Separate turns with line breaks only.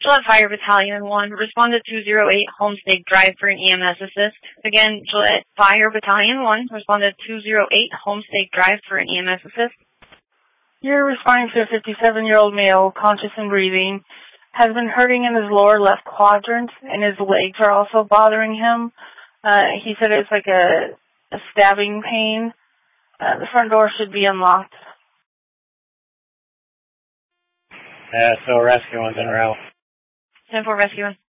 Gillette Fire Battalion 1, respond to 208 Homestake Drive for an EMS assist. Again, Gillette Fire Battalion 1, respond to 208 Homestake Drive for an EMS assist.
You're responding to a 57-year-old male, conscious and breathing, has been hurting in his lower left quadrant, and his legs are also bothering him. He said it's like a stabbing pain. The front door should be unlocked.
So rescue one's en route.
10-4 rescue one.